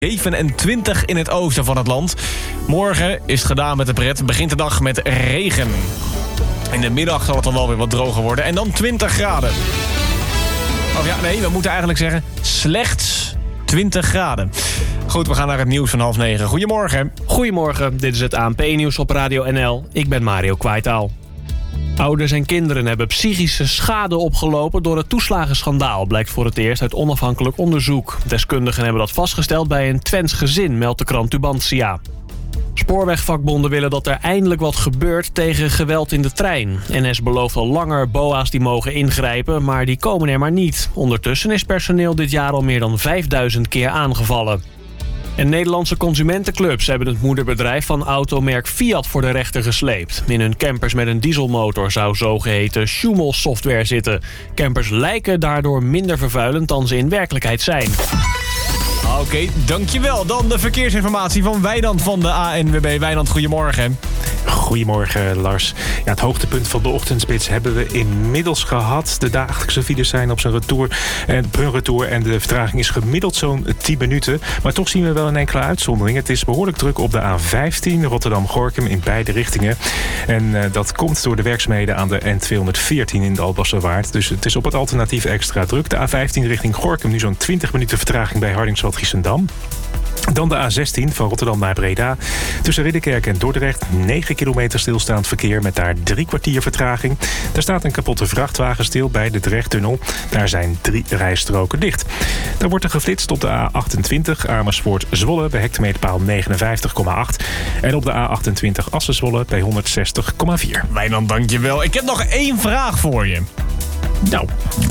27 in het oosten van het land. Morgen is het gedaan met de pret. Begint de dag met regen. In de middag zal het dan wel weer wat droger worden. En dan 20 graden. Of ja, nee, we moeten eigenlijk zeggen slechts 20 graden. Goed, we gaan naar het nieuws van 8:30. Goedemorgen. Goedemorgen, dit is het ANP-nieuws op Radio NL. Ik ben Mario Kwaitaal. Ouders en kinderen hebben psychische schade opgelopen door het toeslagenschandaal, blijkt voor het eerst uit onafhankelijk onderzoek. Deskundigen hebben dat vastgesteld bij een Twents gezin, meldt de krant Tubantia. Spoorwegvakbonden willen dat er eindelijk wat gebeurt tegen geweld in de trein. NS belooft al langer BOA's die mogen ingrijpen, maar die komen er maar niet. Ondertussen is personeel dit jaar al meer dan 5000 keer aangevallen. En Nederlandse consumentenclubs hebben het moederbedrijf van automerk Fiat voor de rechter gesleept. In hun campers met een dieselmotor zou zogeheten Schumel-software zitten. Campers lijken daardoor minder vervuilend dan ze in werkelijkheid zijn. Oké, dankjewel. Dan de verkeersinformatie van Wijnand van de ANWB. Wijnand, goedemorgen. Goedemorgen, Lars. Ja, het hoogtepunt van de ochtendspits hebben we inmiddels gehad. De dagelijkse files zijn op zijn retour en de vertraging is gemiddeld zo'n 10 minuten. Maar toch zien we wel een enkele uitzondering. Het is behoorlijk druk op de A15 Rotterdam-Gorinchem in beide richtingen. En dat komt door de werkzaamheden aan de N214 in de Albasserwaard. Dus het is op het alternatief extra druk. De A15 richting Gorinchem nu zo'n 20 minuten vertraging bij Hardingsveld-Giessendam. Dan de A16 van Rotterdam naar Breda. Tussen Ridderkerk en Dordrecht 9 kilometer stilstaand verkeer met daar 3 kwartier vertraging. Daar staat een kapotte vrachtwagen stil bij de Drechttunnel. Daar zijn 3 rijstroken dicht. Daar wordt er geflitst op de A28 Amersfoort-Zwolle bij hectometerpaal 59,8. En op de A28 Assen-Zwolle bij 160,4. Wijnand, dankjewel. Ik heb nog 1 vraag voor je. Nou,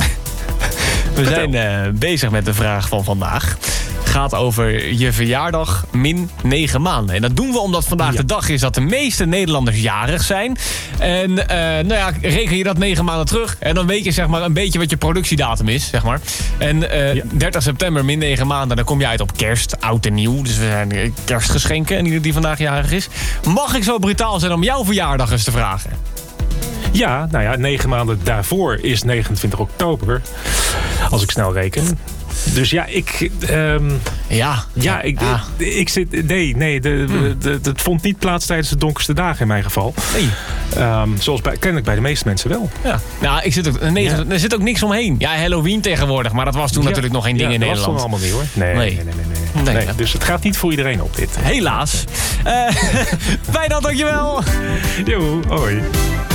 we zijn bezig met de vraag van vandaag. Gaat over je verjaardag min 9 maanden. En dat doen we omdat vandaag de dag is dat de meeste Nederlanders jarig zijn. En reken je dat 9 maanden terug. En dan weet je zeg maar een beetje wat je productiedatum is. Zeg maar. En 30 september min 9 maanden. Dan kom je uit op kerst, oud en nieuw. Dus we zijn kerstgeschenken. En ieder die vandaag jarig is. Mag ik zo brutaal zijn om jouw verjaardag eens te vragen? Ja, 9 maanden daarvoor is 29 oktober. Als ik snel reken. Dus ja, ik zit. Nee, het vond niet plaats tijdens de donkerste dagen in mijn geval. Nee. Zoals kennelijk bij de meeste mensen wel. Ja. Nou, er zit ook niks omheen. Ja, Halloween tegenwoordig, maar dat was toen natuurlijk nog geen ding in Nederland. Dat was toen allemaal niet hoor. Nee. Dus het gaat niet voor iedereen op dit. Helaas. Wijnand, dankjewel. Jo, hoi.